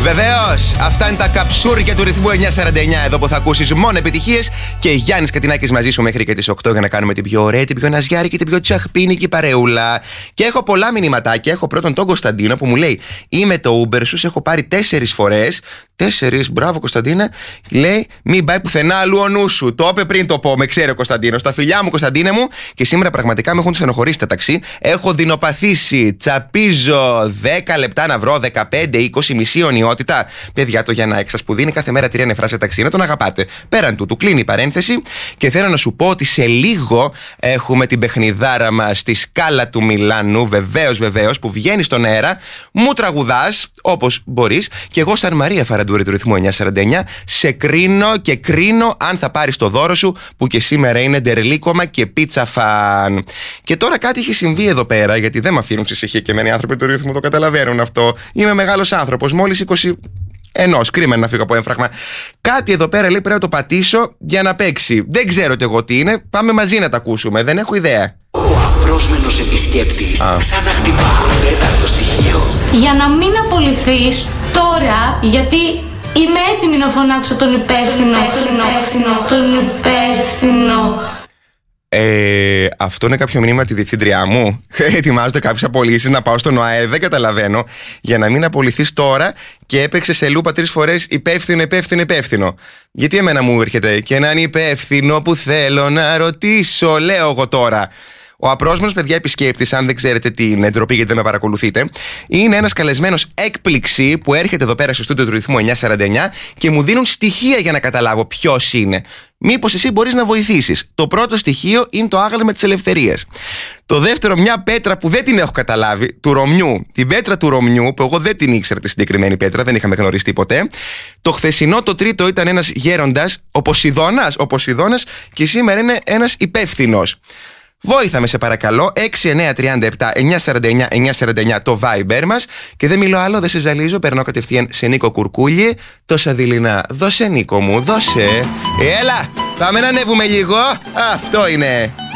Βεβαίως, αυτά είναι τα καψούρια του ρυθμού 949. Εδώ που θα ακούσεις μόνο επιτυχίες. Και Γιάννης Κατινάκης μαζί σου μέχρι και τις 8 για να κάνουμε την πιο ωραία, την πιο ναζιάρικη, την πιο τσαχπίνικη παρεούλα. Και έχω πολλά μηνυματάκια. Έχω πρώτον τον Κωνσταντίνο που μου λέει: είμαι το Uber σου, σε έχω πάρει 4 φορές. 4, μπράβο Κωνσταντίνε. Λέει: μην πάει πουθενά αλλού ο νου σου. Το είπε πριν το πω, με ξέρει ο Κωνσταντίνος. Τα φιλιά μου, Κωνσταντίνε μου. Και σήμερα πραγματικά με έχουν στενοχωρήσει τα ταξί. Έχω δεινοπαθήσει. Τσαπίζω 10 λεπτά να βρω, 15-20 μισή ονειότητα. Παιδιά, το Γιάννα Έξας που δίνει κάθε μέρα 3 νεφρά σε ταξί, να τον αγαπάτε. Πέραν του κλείνει η παρένθεση. Και θέλω να σου πω ότι σε λίγο έχουμε την παιχνιδάρα μας στη Σκάλα του Μιλάνου. Βεβαίως, που βγαίνει στον αέρα. Μου τραγουδάς όπως μπορείς. Και εγώ, σαν Μαρία Φαραντούρη του ρυθμού 949, σε κρίνω και κρίνω αν θα πάρεις το δώρο σου που και σήμερα είναι ντερλίκομα και πίτσα φαν. Και τώρα κάτι έχει συμβεί εδώ πέρα, γιατί δεν με αφήνουν σε ησυχία και εμένα οι άνθρωποι του ρυθμού το καταλαβαίνουν αυτό. Είμαι μεγάλος άνθρωπος, μόλις 20. Κρίμα να φύγω από έμφραγμα. Κάτι εδώ πέρα λέει πρέπει να το πατήσω για να παίξει. Δεν ξέρω κι εγώ τι είναι. Πάμε μαζί να τα ακούσουμε. Δεν έχω ιδέα. Ο απρόσμενος επισκέπτης ξαναχτυπά. Τέταρτο στοιχείο. Για να μην απολυθείς τώρα, γιατί είμαι έτοιμη να φωνάξω τον υπεύθυνο. Αυτό είναι κάποιο μήνυμα τη διευθύντριά μου. Ετοιμάζονται κάποιες απολύσεις να πάω στον ΟΑΕ. Δεν καταλαβαίνω. Για να μην απολυθείς τώρα και έπαιξε σε λούπα 3 φορές υπεύθυνο. Γιατί εμένα μου έρχεται και έναν υπεύθυνο που θέλω να ρωτήσω, λέω εγώ τώρα. Ο απρόσμενος, παιδιά, επισκέπτης, αν δεν ξέρετε τι είναι, ντροπή γιατί δεν με παρακολουθείτε, είναι ένας καλεσμένος έκπληξη που έρχεται εδώ πέρα στο στούντιο του ρυθμού 949 και μου δίνουν στοιχεία για να καταλάβω ποιος είναι. Μήπως εσύ μπορείς να βοηθήσεις. Το πρώτο στοιχείο είναι το άγαλμα της ελευθερίας. Το δεύτερο, μια πέτρα που δεν την έχω καταλάβει, του Ρωμιού. Την πέτρα του Ρωμιού, που εγώ δεν την ήξερα τη συγκεκριμένη πέτρα, δεν είχαμε γνωριστεί ποτέ. Το χθεσινό, το τρίτο, ήταν ένας γέροντας, ο Ποσειδώνας, και σήμερα είναι ένας υπεύθυνος. Βόηθα με σε παρακαλώ. 6937-949-949 το Viber μας. Και δεν μιλώ άλλο, δεν σε ζαλίζω. Περνώ κατευθείαν σε Νίκο Κουρκούλη. Τόσα δειλινά. Δώσε, Νίκο μου, δώσε. Έλα, πάμε να ανέβουμε λίγο. Αυτό είναι.